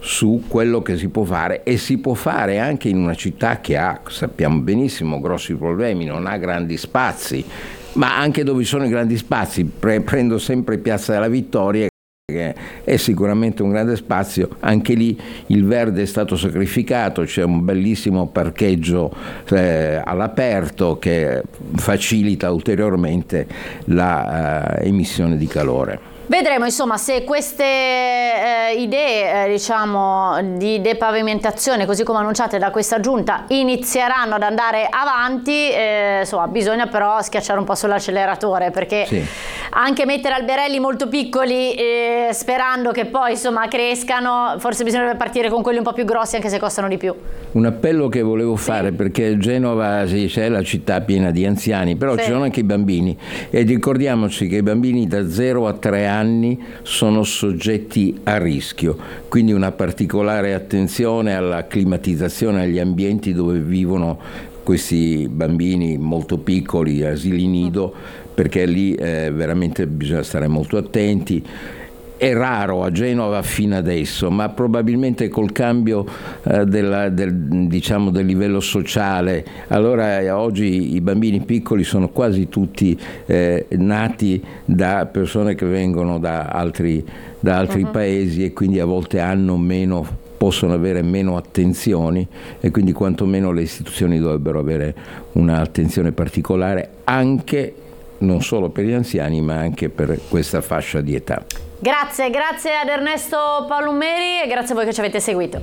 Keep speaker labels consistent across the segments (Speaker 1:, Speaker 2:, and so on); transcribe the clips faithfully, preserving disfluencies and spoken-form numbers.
Speaker 1: su quello che si può fare, e si può fare anche in una città che ha, sappiamo benissimo, grossi problemi, non ha grandi spazi, ma anche dove sono i grandi spazi, pre- prendo sempre Piazza della Vittoria, che è sicuramente un grande spazio, anche lì il verde è stato sacrificato, c'è un bellissimo parcheggio eh, all'aperto che facilita ulteriormente la eh, emissione di calore.
Speaker 2: Vedremo insomma se queste eh, idee eh, diciamo di depavimentazione, così come annunciate da questa giunta, inizieranno ad andare avanti. Eh, insomma bisogna però schiacciare un po' sull'acceleratore, perché sì, anche mettere alberelli molto piccoli eh, sperando che poi insomma crescano, forse bisognerebbe partire con quelli un po' più grossi, anche se costano di più.
Speaker 1: Un appello che volevo fare, sì, perché Genova sì, c'è la città piena di anziani, però sì, ci sono anche i bambini, e ricordiamoci che i bambini da zero a tre anni sono soggetti a rischio, quindi una particolare attenzione alla climatizzazione, agli ambienti dove vivono questi bambini molto piccoli, asili nido, perché lì eh, veramente bisogna stare molto attenti. È raro a Genova fino adesso, ma probabilmente col cambio eh, della, del, diciamo, del livello sociale, allora eh, oggi i bambini piccoli sono quasi tutti eh, nati da persone che vengono da altri, da altri uh-huh. paesi, e quindi a volte hanno meno, possono avere meno attenzioni, e quindi quantomeno le istituzioni dovrebbero avere un'attenzione particolare anche, non solo per gli anziani, ma anche per questa fascia di età.
Speaker 2: Grazie, grazie ad Ernesto Palumeri e grazie a voi che ci avete seguito.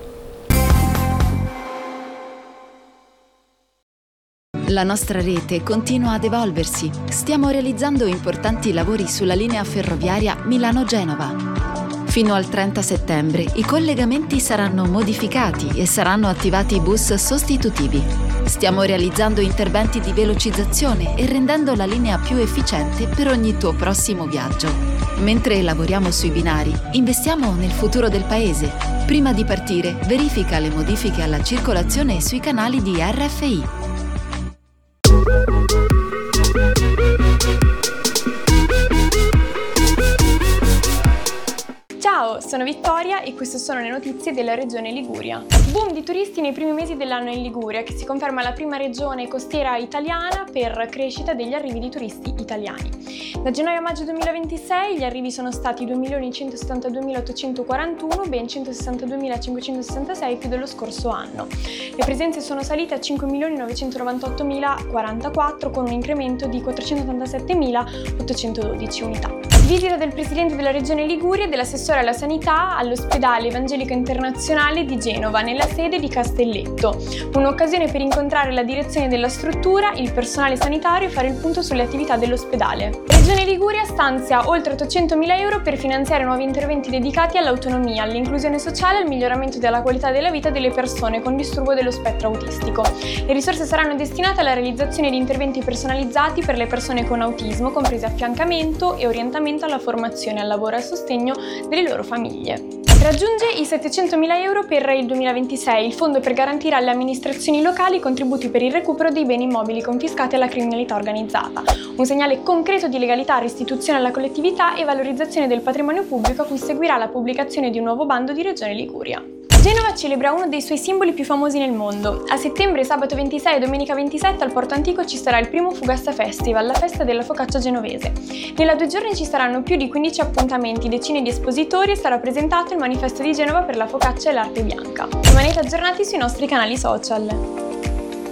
Speaker 3: La nostra rete continua ad evolversi. Stiamo realizzando importanti lavori sulla linea ferroviaria Milano-Genova. Fino al trenta settembre i collegamenti saranno modificati e saranno attivati bus sostitutivi. Stiamo realizzando interventi di velocizzazione e rendendo la linea più efficiente per ogni tuo prossimo viaggio. Mentre lavoriamo sui binari, investiamo nel futuro del paese. Prima di partire, verifica le modifiche alla circolazione sui canali di R F I.
Speaker 4: Ciao, sono Vittoria e queste sono le notizie della regione Liguria. Boom di turisti nei primi mesi dell'anno in Liguria, che si conferma la prima regione costiera italiana per crescita degli arrivi di turisti italiani. Da gennaio a maggio duemilaventisei gli arrivi sono stati due milioni centosettantaduemilaottocentoquarantuno, ben centosessantaduemilacinquecentosessantasei più dello scorso anno. Le presenze sono salite a cinque milioni novecentonovantaottomilaquarantaquattro con un incremento di quattrocentottantasettemilaottocentododici unità. Visita del Presidente della Regione Liguria e dell'assessore alla sanità all'ospedale Evangelico Internazionale di Genova, nella sede di Castelletto. Un'occasione per incontrare la direzione della struttura, il personale sanitario e fare il punto sulle attività dell'ospedale. Regione Liguria stanzia oltre ottocentomila euro per finanziare nuovi interventi dedicati all'autonomia, all'inclusione sociale e al miglioramento della qualità della vita delle persone con disturbo dello spettro autistico. Le risorse saranno destinate alla realizzazione di interventi personalizzati per le persone con autismo, compresi affiancamento e orientamento alla formazione, al lavoro e al sostegno delle loro famiglie. Raggiunge i settecentomila euro per il duemilaventisei il fondo per garantire alle amministrazioni locali i contributi per il recupero dei beni immobili confiscati alla criminalità organizzata. Un segnale concreto di legalità, restituzione alla collettività e valorizzazione del patrimonio pubblico, a cui seguirà la pubblicazione di un nuovo bando di Regione Liguria. Genova celebra uno dei suoi simboli più famosi nel mondo. A settembre, sabato ventisei e domenica ventisette, al Porto Antico ci sarà il primo Fugassa Festival, la festa della focaccia genovese. Nella due giorni ci saranno più di quindici appuntamenti, decine di espositori e sarà presentato il manifesto di Genova per la focaccia e l'arte bianca. Rimanete aggiornati sui nostri canali social.